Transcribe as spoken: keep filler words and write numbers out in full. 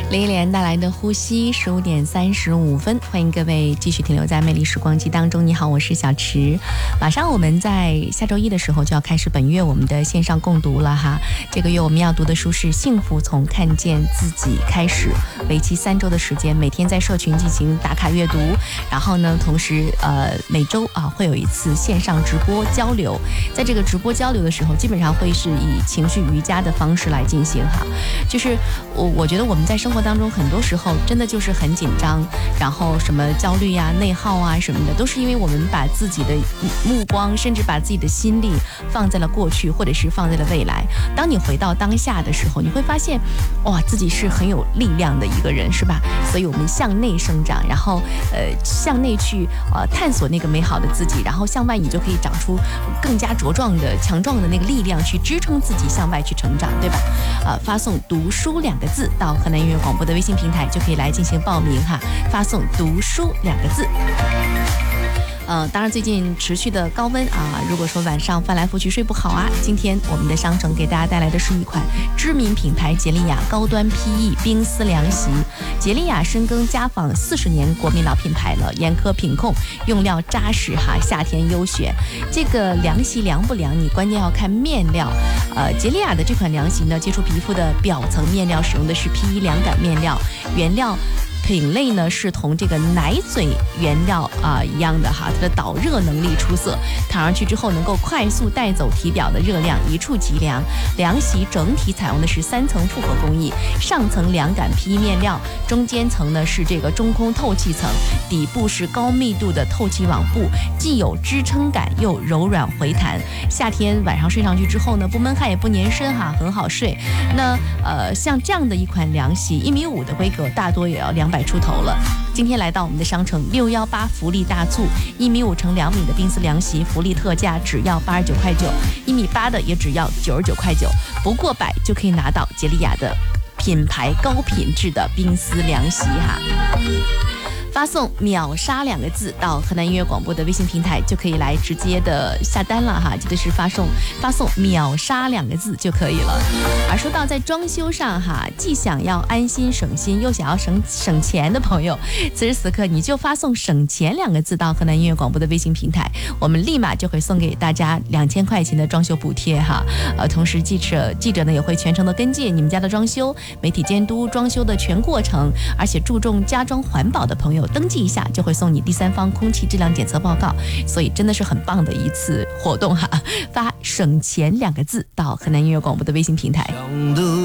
林忆莲带来的呼吸，十五点三十五分，欢迎各位继续停留在魅力时光机当中。你好，我是小池。马上我们在下周一的时候就要开始本月我们的线上共读了哈。这个月我们要读的书是《幸福从看见自己开始》，为期三周的时间，每天在社群进行打卡阅读，然后呢，同时呃每周啊会有一次线上直播交流。在这个直播交流的时候，基本上会是以情绪瑜伽的方式来进行哈。就是我我觉得我们在生活当中很多时候真的就是很紧张，然后什么焦虑啊、内耗啊什么的，都是因为我们把自己的目光，甚至把自己的心力放在了过去，或者是放在了未来。当你回到当下的时候，你会发现，哇，自己是很有力量的一个人，是吧？所以我们向内生长，然后呃向内去呃探索那个美好的自己，然后向外你就可以长出更加茁壮的、强壮的那个力量，去支撑自己向外去成长，对吧？啊、呃，发送读书两个字到河南音乐广播的微信平台就可以来进行报名哈，发送读书两个字。呃，当然最近持续的高温啊，如果说晚上翻来覆去睡不好啊，今天我们的商城给大家带来的是一款知名品牌杰利雅高端 P E 冰丝凉席。杰利雅深耕家纺四十年，国民老品牌了，严苛品控，用料扎实哈，夏天优选。这个凉席凉不凉，你关键要看面料。呃，杰利雅的这款凉席呢，接触皮肤的表层面料使用的是 P E 凉感面料，原料品类呢是同这个奶嘴原料啊、呃、一样的哈，它的导热能力出色，躺上去之后能够快速带走体表的热量，一触即凉。凉席整体采用的是三层复合工艺，上层凉感 P E 面料，中间层呢是这个中空透气层，底部是高密度的透气网布，既有支撑感又柔软回弹。夏天晚上睡上去之后呢，不闷汗也不粘身哈，很好睡。那呃像这样的一款凉席，一米五的规格，大多也要两百出头了。今天来到我们的商城六一八福利大促，一米五乘两米的冰丝凉席福利特价只要八十九块九，一米八的也只要九十九块九，不过百就可以拿到杰利雅的品牌高品质的冰丝凉席哈。发送秒杀两个字到河南音乐广播的微信平台就可以来直接的下单了哈，记得是发送发送秒杀两个字就可以了。而说到在装修上哈，既想要安心省心又想要省省钱的朋友，此时此刻你就发送省钱两个字到河南音乐广播的微信平台，我们立马就会送给大家两千块钱的装修补贴哈。呃，同时记者记者呢也会全程的跟进你们家的装修，媒体监督装修的全过程，而且注重家装环保的朋友登记一下就会送你第三方空气质量检测报告，所以真的是很棒的一次活动哈！发省钱两个字到河南音乐广播的微信平台。